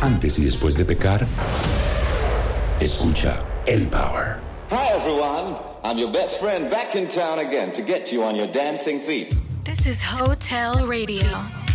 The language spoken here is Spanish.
antes y después de pecar? Escucha El Power. Hi everyone, I'm your best friend back in town again to get you on your dancing feet. This is Hotel Radio.